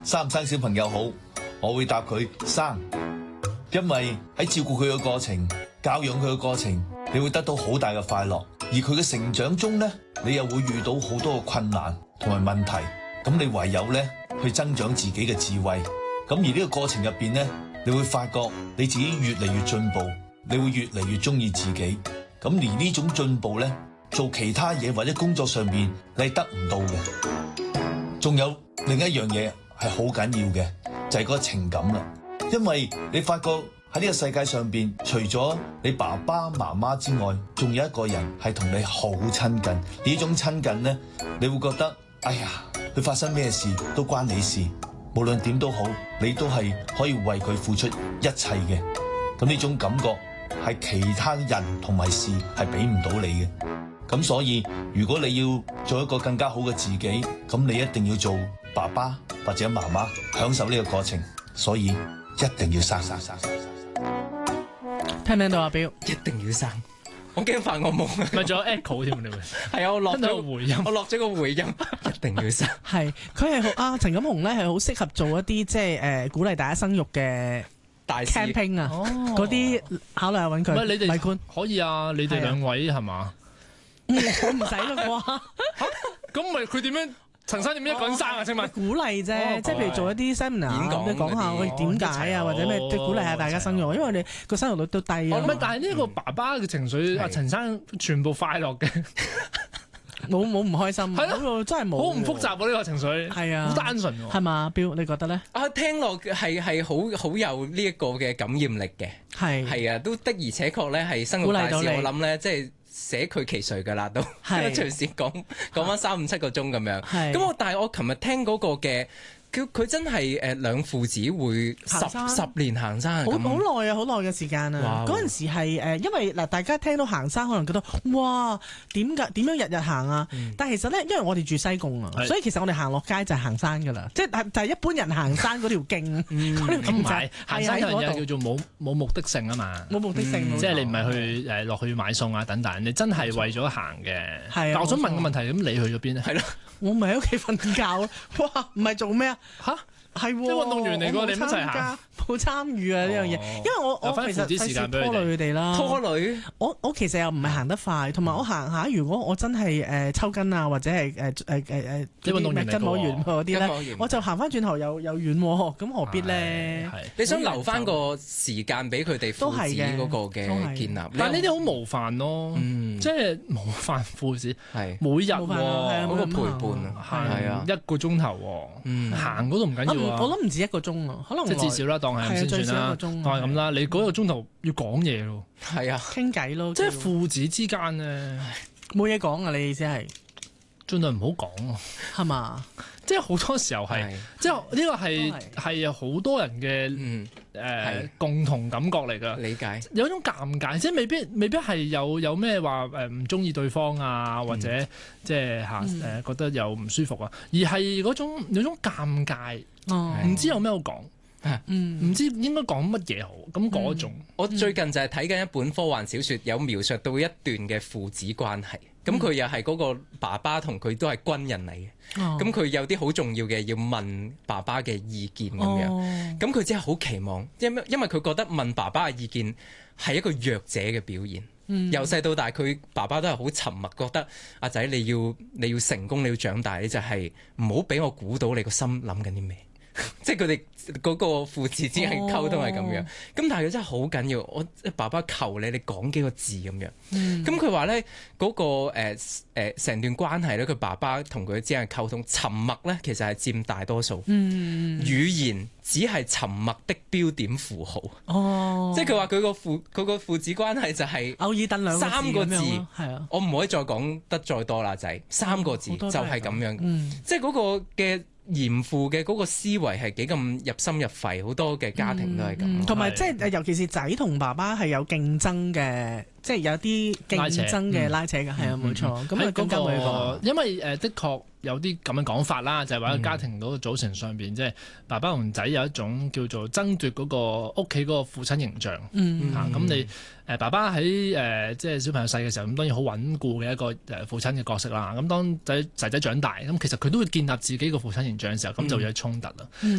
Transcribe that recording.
生唔生小朋友好，我會答佢生，因為喺照顧佢嘅過程、教養佢嘅過程，你會得到好大嘅快樂。而佢嘅成長中呢，你又會遇到好多嘅困難同埋問題，咁你唯有呢去增長自己嘅智慧。咁而呢個過程入邊呢，你會發覺你自己越嚟越進步，你會越嚟越中意自己。咁而呢種進步呢，做其他嘢或者工作上面你係得唔到嘅。仲有另一樣嘢係好緊要嘅，就係嗰個情感啦。因為你發覺喺呢個世界上邊，除咗你爸爸媽媽之外，仲有一個人係同你好親近。呢種親近呢，你會覺得哎呀，佢發生咩事都關你事，無論點都好，你都係可以為佢付出一切嘅。咁呢種感覺係其他人同埋事係俾唔到你嘅。咁所以如果你要做一個更加好嘅自己，咁你一定要做爸爸或者媽媽，享受呢個過程。所以一定要生。 聽唔聽到阿標？ 一定要生，我驚發惡夢。 咪仲有 echo 添，你會係啊，我落聽到咗回音， 我落咗個回音，一定要生。 係佢係阿陳錦鴻咧，係好適合做一啲即係鼓勵大家生育嘅大事 camping 啊， 哦嗰啲考慮下揾佢。 唔係你哋米官可以啊，你哋兩位係嘛？ 我唔使啦啩， 咁咪佢點樣？陳生點樣一個人生啊？請問鼓勵啫，即係譬如做一啲 seminar， 演講你講下喂點解啊，或者咩，即係鼓勵下大家生育，因為你個生育率都低啊唔係，。但係呢個爸爸嘅情緒，阿陳生全部快樂嘅， 冇唔開心， 係咯嗰個真係冇， 好唔複雜喎呢個情緒， 係啊， 好單純喎。 係嘛？標你覺得咧？ 啊，聽落係好有呢一個嘅感染力嘅， 係係啊，都的而且確咧係生育大事， 鼓勵到你我諗咧即係捨佢其誰㗎啦，都係隨時講翻3-5-7個鐘咁樣。 係咁但係我琴日聽嗰個嘅。佢真係兩父子會行山十年行山好咁耐啊，好耐嘅時間啊！ 哇嗰陣時係因為嗱，大家聽到行山可能覺得哇點樣日日行啊？但係其實咧，因為我哋住西貢啊， 係所以其實我哋行落街就係行山噶啦，即係就係一般人行山嗰條徑，嗰條徑就咁唔係行山喺嗰呢樣嘢度叫做冇目的性啊嘛， 冇目的性， 即係你唔係去落去買餸啊等等，你真係為咗行嘅。 係啊但我想問個問題，咁你去咗邊咧？ 係咯， 我咪喺屋企瞓覺咯。哇，唔係做咩啊？ 嚇！ 係喎， 即係運動員嚟㗎我冇你們一齊行參加冇參與啊呢樣嘢，因為我留返其實父子時間俾佢哋拖累佢哋啦。 拖女我其實又唔係行得快，同埋我行下，如果我真係抽筋啊，或者係啲運動員嚟㗎喎筋膜炎嗰啲筋膜炎咧，我就行翻轉頭又遠喎，咁何必咧？ 係你想留翻個時間俾佢哋父子嗰個嘅建立， 但係呢啲好模範咯， 嗯即係模範父子， 係每日模範啊係啊嗰個陪伴啊， 行係啊， 一個鐘頭喎， 嗯行嗰度唔緊要啊， 我諗唔止一個鐘啊，可能即係至少啦，當係咁先算啦， 係啊最少一個鐘當係咁啦。你嗰個鐘頭要講嘢咯， 係啊， 傾偈咯， 即係父子之間咧， 冇嘢講啊！你意思係盡量唔好講咯。 係嘛？ 即係好多時候係係， 即係呢個係都係好多人嘅嗯係共同感覺嚟㗎。 理解， 有一種尷尬，即係未必係有咩話唔中意對方啊，或者即係覺得有唔舒服啊，而係有種尷尬， 哦， 唔知有咩好講， 嗯， 唔知應該講乜嘢好，咁嗰種我最近就係睇緊一本科幻小說，有描述到一段嘅父子關係。咁佢又係嗰個爸爸同佢都係軍人嚟嘅，咁佢有啲好重要嘅要問爸爸嘅意見咁樣。咁佢真係好期望，因為佢覺得問爸爸嘅意見係一個弱者嘅表現。由細到大，佢爸爸都係好沉默，覺得阿仔你要成功，你要長大，你就係唔好俾我估到你個心諗緊啲咩。即係佢哋嗰個父子之間溝通係咁樣，咁但係佢真係好緊要。我爸爸求你講幾個字咁樣。咁佢話咧嗰個成段關係咧，佢爸爸同佢之間嘅溝通，沉默咧其實係佔大多數。語言只係沉默的標點符號。即係佢話佢個父子關係就係偶爾等兩 3個字， 係啊， 我唔可以再講得再多啦，仔3個字就係咁樣。即係嗰個嘅嚴父嘅嗰個思維係幾咁入心入肺，好多嘅家庭都係咁。 同埋即係尤其是仔同爸爸係有競爭嘅即係有啲競爭嘅拉扯嘅，係啊冇錯。咁啊更加會講， 因為的確有啲咁嘅講法啦，就係話喺家庭嗰個組成上邊，即係爸爸同仔有一種叫做爭奪嗰個屋企嗰個父親形象。咁你爸爸喺即係小朋友細嘅時候，咁當然好穩固嘅一個父親嘅角色啦。咁當仔長大，咁其實佢都會建立自己個父親形象嘅時候，咁就會有衝突啦。